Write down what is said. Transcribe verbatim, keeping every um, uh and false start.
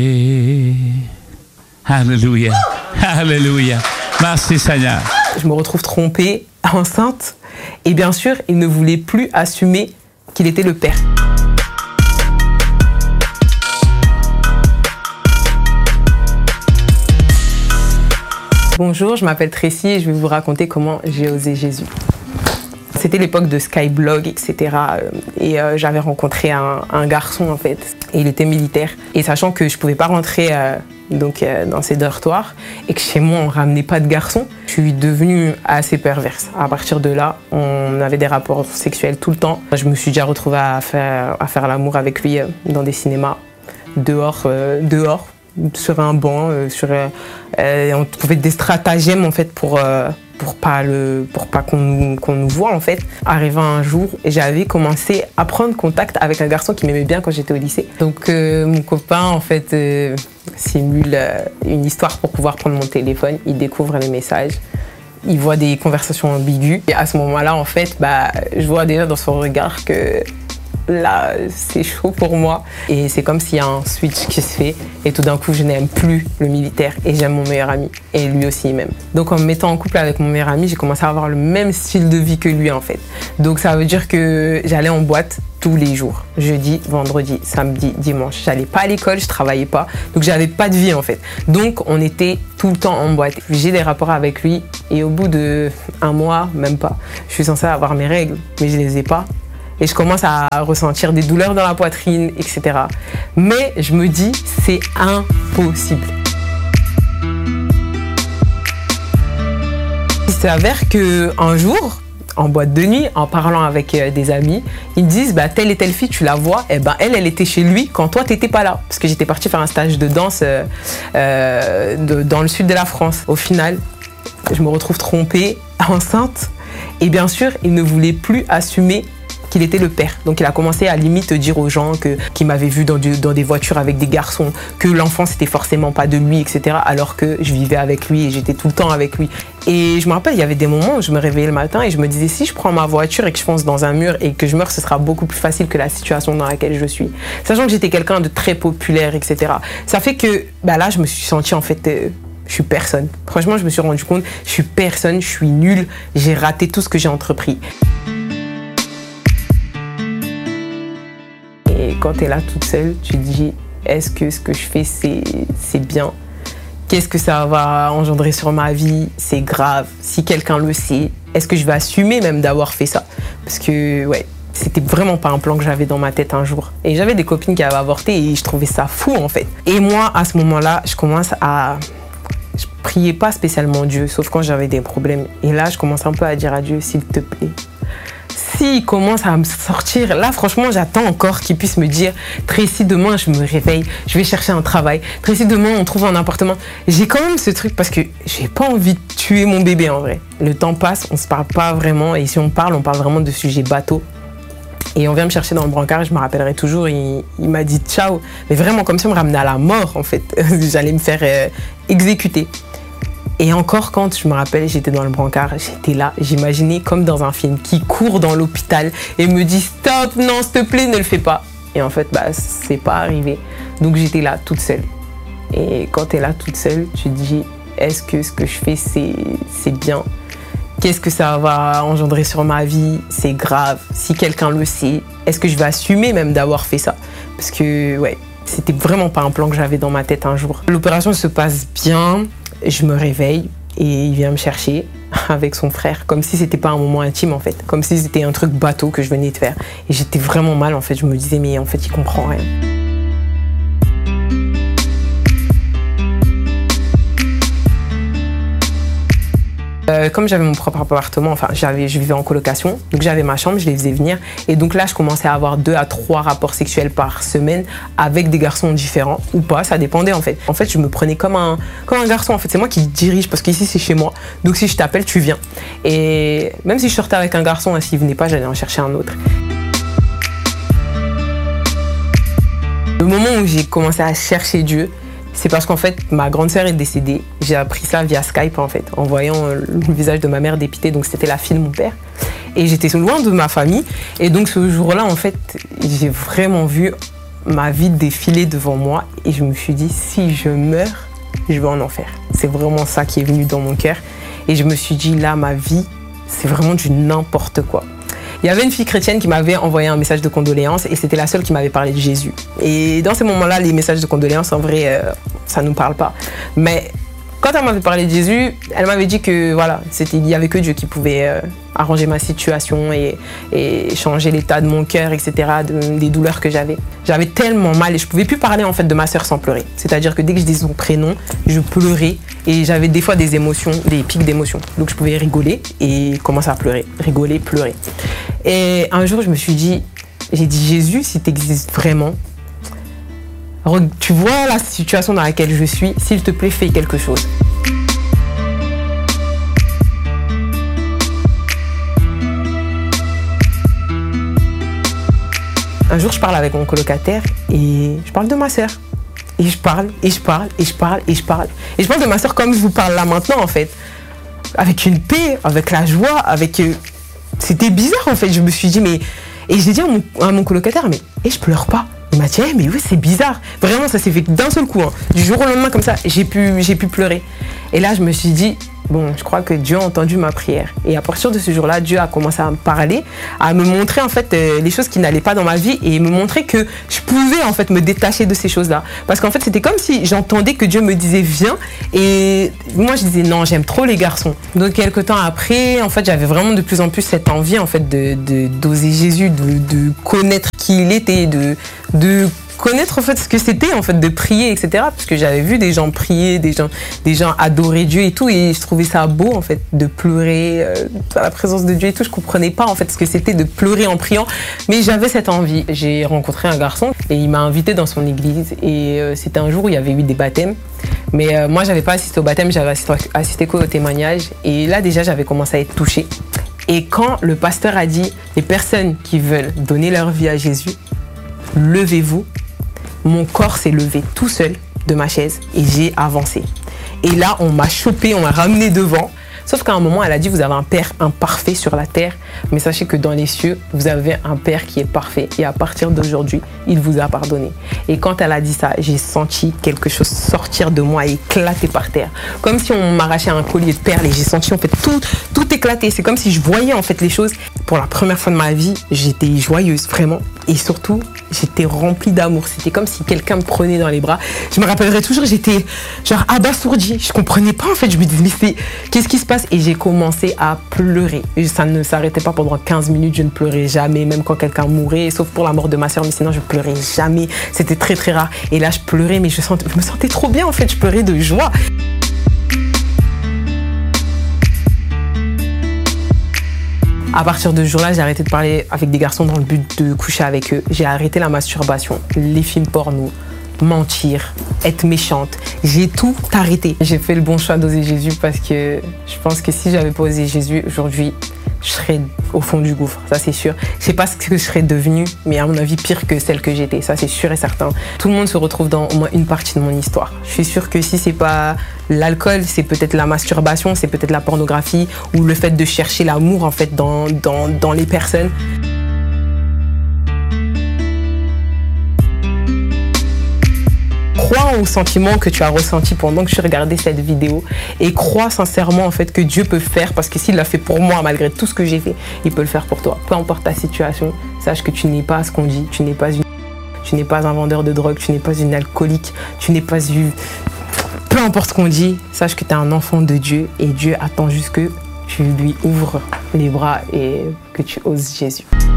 Et... Alléluia, Alléluia. Merci Seigneur. Je me retrouve trompée, enceinte, et bien sûr, il ne voulait plus assumer qu'il était le père. Bonjour, je m'appelle Tracy et je vais vous raconter comment j'ai osé Jésus. C'était l'époque de Skyblog, et cetera. Et euh, j'avais rencontré un, un garçon, en fait. Et il était militaire. Et sachant que je ne pouvais pas rentrer euh, donc, euh, dans ces dortoirs et que chez moi, on ne ramenait pas de garçons, je suis devenue assez perverse. À partir de là, on avait des rapports sexuels tout le temps. Je me suis déjà retrouvée à faire, à faire l'amour avec lui euh, dans des cinémas, dehors, euh, dehors. sur un banc, euh, sur, euh, on trouvait des stratagèmes en fait pour euh, pour pas le pour pas qu'on nous, qu'on nous voit en fait. Arrivé un jour, j'avais commencé à prendre contact avec un garçon qui m'aimait bien quand j'étais au lycée. Donc euh, mon copain en fait euh, simule euh, une histoire pour pouvoir prendre mon téléphone. Il découvre les messages. Il voit des conversations ambiguës. Et à ce moment-là en fait, bah je vois déjà dans son regard que là, c'est chaud pour moi. Et c'est comme s'il y a un switch qui se fait. Et tout d'un coup, je n'aime plus le militaire. Et j'aime mon meilleur ami. Et lui aussi, il m'aime. Donc, en me mettant en couple avec mon meilleur ami, j'ai commencé à avoir le même style de vie que lui, en fait. Donc, ça veut dire que j'allais en boîte tous les jours. Jeudi, vendredi, samedi, dimanche. J'allais pas à l'école, je travaillais pas. Donc, j'avais pas de vie, en fait. Donc, on était tout le temps en boîte. J'ai des rapports avec lui. Et au bout d'un mois, même pas, je suis censée avoir mes règles. Mais je les ai pas. Et je commence à ressentir des douleurs dans la poitrine, et cetera. Mais je me dis, c'est impossible. Il s'avère qu'un jour, en boîte de nuit, en parlant avec des amis, ils me disent, bah, telle et telle fille, tu la vois, et ben, elle, elle était chez lui quand toi, tu n'étais pas là. Parce que j'étais partie faire un stage de danse euh, euh, de, dans le sud de la France. Au final, je me retrouve trompée, enceinte. Et bien sûr, il ne voulait plus assumer qu'il était le père. Donc il a commencé à limite dire aux gens que, qu'il m'avait vu dans, du, dans des voitures avec des garçons, que l'enfant c'était forcément pas de lui, et cetera. Alors que je vivais avec lui et j'étais tout le temps avec lui. Et je me rappelle, il y avait des moments où je me réveillais le matin et je me disais, si je prends ma voiture et que je fonce dans un mur et que je meurs, ce sera beaucoup plus facile que la situation dans laquelle je suis. Sachant que j'étais quelqu'un de très populaire, et cetera. Ça fait que bah là, je me suis sentie en fait... Euh, je suis personne. Franchement, je me suis rendu compte, je suis personne, je suis nulle, j'ai raté tout ce que j'ai entrepris. Et quand tu es là toute seule, tu te dis, est-ce que ce que je fais, c'est, c'est bien? Qu'est-ce que ça va engendrer sur ma vie? C'est grave. Si quelqu'un le sait, est-ce que je vais assumer même d'avoir fait ça? Parce que, ouais, c'était vraiment pas un plan que j'avais dans ma tête un jour. Et j'avais des copines qui avaient avorté et je trouvais ça fou, en fait. Et moi, à ce moment-là, je commence à... Je priais pas spécialement Dieu, sauf quand j'avais des problèmes. Et là, je commence un peu à dire à Dieu, s'il te plaît, s'il commence à me sortir, là franchement j'attends encore qu'il puisse me dire Tracy, demain je me réveille, je vais chercher un travail, Tracy, demain on trouve un appartement. J'ai quand même ce truc parce que j'ai pas envie de tuer mon bébé en vrai. Le temps passe, on se parle pas vraiment et si on parle, on parle vraiment de sujets bateaux. Et on vient me chercher dans le brancard, je me rappellerai toujours, il, il m'a dit ciao, mais vraiment comme si on me ramenait à la mort en fait, j'allais me faire euh, exécuter. Et encore quand je me rappelle, j'étais dans le brancard, j'étais là, j'imaginais comme dans un film, qui court dans l'hôpital et me dit stop, non s'il te plaît, ne le fais pas. Et en fait, bah, c'est pas arrivé. Donc j'étais là toute seule. Et quand t'es là toute seule, tu te dis, est-ce que ce que je fais, c'est, c'est bien? Qu'est-ce que ça va engendrer sur ma vie? C'est grave. Si quelqu'un le sait, est-ce que je vais assumer même d'avoir fait ça? Parce que, ouais, c'était vraiment pas un plan que j'avais dans ma tête un jour. L'opération se passe bien. Je me réveille et il vient me chercher avec son frère, comme si c'était pas un moment intime en fait, comme si c'était un truc bateau que je venais de faire. Et j'étais vraiment mal en fait, je me disais mais en fait il comprend rien. Euh, comme j'avais mon propre appartement, enfin j'avais, je vivais en colocation, donc j'avais ma chambre, je les faisais venir. Et donc là, je commençais à avoir deux à trois rapports sexuels par semaine avec des garçons différents ou pas, ça dépendait en fait. En fait, je me prenais comme un, comme un garçon en fait, c'est moi qui dirige parce qu'ici c'est chez moi. Donc si je t'appelle, tu viens. Et même si je sortais avec un garçon, hein, s'il venait pas, j'allais en chercher un autre. Le moment où j'ai commencé à chercher Dieu, c'est parce qu'en fait, ma grande sœur est décédée. J'ai appris ça via Skype, en fait, en voyant le visage de ma mère dépitée. Donc, c'était la fille de mon père. Et j'étais loin de ma famille. Et donc, ce jour-là, en fait, j'ai vraiment vu ma vie défilait devant moi et je me suis dit, si je meurs, je vais en enfer. C'est vraiment ça qui est venu dans mon cœur. Et je me suis dit, là, ma vie, c'est vraiment du n'importe quoi. Il y avait une fille chrétienne qui m'avait envoyé un message de condoléances et c'était la seule qui m'avait parlé de Jésus. Et dans ces moments-là, les messages de condoléances, en vrai, euh, ça ne nous parle pas. Mais quand elle m'avait parlé de Jésus, elle m'avait dit que voilà, c'était, il n'y avait que Dieu qui pouvait euh, arranger ma situation et, et changer l'état de mon cœur, et cetera, de, des douleurs que j'avais. J'avais tellement mal et je ne pouvais plus parler en fait de ma sœur sans pleurer. C'est-à-dire que dès que je disais son prénom, je pleurais et j'avais des fois des émotions, des pics d'émotions. Donc je pouvais rigoler et commencer à pleurer, rigoler, pleurer. Et un jour, je me suis dit, j'ai dit Jésus, si tu existes vraiment, tu vois la situation dans laquelle je suis, s'il te plaît, fais quelque chose. Un jour, je parle avec mon colocataire et je parle de ma sœur. Et je parle, et je parle, et je parle, et je parle. Et je parle de ma sœur comme je vous parle là maintenant, en fait. Avec une paix, avec la joie, avec... Euh... C'était bizarre, en fait. Je me suis dit, mais... Et j'ai dit à mon, à mon colocataire, mais et je pleure pas. Il m'a dit, hey, mais oui, c'est bizarre. Vraiment, ça s'est fait d'un seul coup. Hein. Du jour au lendemain, comme ça, j'ai pu, j'ai pu pleurer. Et là, je me suis dit, bon, je crois que Dieu a entendu ma prière. Et à partir de ce jour-là, Dieu a commencé à me parler, à me montrer en fait euh, les choses qui n'allaient pas dans ma vie et me montrer que je pouvais en fait me détacher de ces choses-là. Parce qu'en fait, c'était comme si j'entendais que Dieu me disait viens et moi je disais non, j'aime trop les garçons. Donc quelques temps après, en fait, j'avais vraiment de plus en plus cette envie en fait de, de d'oser Jésus, de, de connaître qui il était, de de connaître en fait ce que c'était en fait de prier, et cetera. Parce que j'avais vu des gens prier, des gens, des gens adorer Dieu et tout, et je trouvais ça beau en fait de pleurer euh, à la présence de Dieu et tout. Je comprenais pas en fait ce que c'était de pleurer en priant, mais j'avais cette envie. J'ai rencontré un garçon et il m'a invité dans son église et euh, c'était un jour où il y avait eu des baptêmes. Mais euh, moi j'avais pas assisté au baptême, j'avais assisté, assisté qu'au témoignage et là déjà j'avais commencé à être touchée. Et quand le pasteur a dit les personnes qui veulent donner leur vie à Jésus, levez-vous. Mon corps s'est levé tout seul de ma chaise et j'ai avancé. Et là, on m'a chopé, on m'a ramené devant. Sauf qu'à un moment, elle a dit, vous avez un Père imparfait sur la terre, mais sachez que dans les cieux, vous avez un Père qui est parfait. Et à partir d'aujourd'hui, il vous a pardonné. Et quand elle a dit ça, j'ai senti quelque chose sortir de moi et éclater par terre. Comme si on m'arrachait un collier de perles et j'ai senti en fait tout, tout éclater. C'est comme si je voyais en fait les choses. Pour la première fois de ma vie, j'étais joyeuse, vraiment. Et surtout, j'étais remplie d'amour. C'était comme si quelqu'un me prenait dans les bras. Je me rappellerai toujours, j'étais genre abasourdie. Je comprenais pas en fait. Je me disais, mais c'est... qu'est-ce qui se passe? Et j'ai commencé à pleurer. Et ça ne s'arrêtait pas pendant quinze minutes. Je ne pleurais jamais, même quand quelqu'un mourait, sauf pour la mort de ma soeur. Mais sinon, je pleurais jamais. C'était très très rare. Et là, je pleurais, mais je, sentais... je me sentais trop bien en fait. Je pleurais de joie. À partir de ce jour-là, j'ai arrêté de parler avec des garçons dans le but de coucher avec eux. J'ai arrêté la masturbation, les films porno, mentir, être méchante. J'ai tout arrêté. J'ai fait le bon choix d'oser Jésus parce que je pense que si j'avais pas osé Jésus, aujourd'hui, je serais au fond du gouffre, ça c'est sûr. Je sais pas ce que je serais devenue, mais à mon avis pire que celle que j'étais, ça c'est sûr et certain. Tout le monde se retrouve dans au moins une partie de mon histoire. Je suis sûre que si c'est pas l'alcool, c'est peut-être la masturbation, c'est peut-être la pornographie ou le fait de chercher l'amour en fait dans, dans, dans les personnes. Crois aux sentiments que tu as ressentis pendant que tu regardais cette vidéo et crois sincèrement en fait que Dieu peut faire, parce que s'il l'a fait pour moi malgré tout ce que j'ai fait, il peut le faire pour toi. Peu importe ta situation, sache que tu n'es pas ce qu'on dit, tu n'es pas une, tu n'es pas un vendeur de drogue, tu n'es pas une alcoolique, tu n'es pas une... Peu importe ce qu'on dit, sache que tu es un enfant de Dieu et Dieu attend juste que tu lui ouvres les bras et que tu oses Jésus.